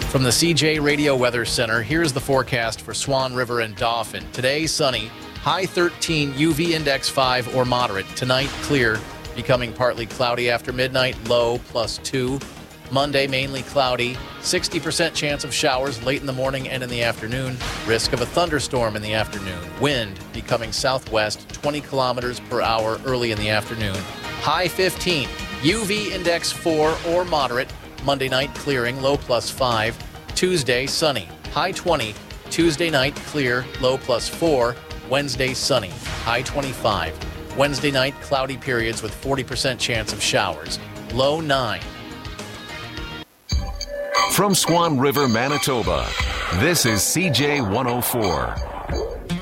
From the CJ Radio Weather Center, here's the forecast for Swan River and Dauphin. Today, sunny, high 13, UV index 5 or moderate. Tonight, clear, becoming partly cloudy after midnight, low +2. Monday, mainly cloudy, 60% chance of showers late in the morning and in the afternoon. Risk of a thunderstorm in the afternoon. Wind becoming southwest, 20 kilometers per hour early in the afternoon. High 15, UV index 4 or moderate. Monday night clearing, low +5. Tuesday, sunny, high 20. Tuesday night clear, low +4. Wednesday, sunny, high 25. Wednesday night, cloudy periods with 40% chance of showers, low 9. From Swan River, Manitoba, this is CJ 104.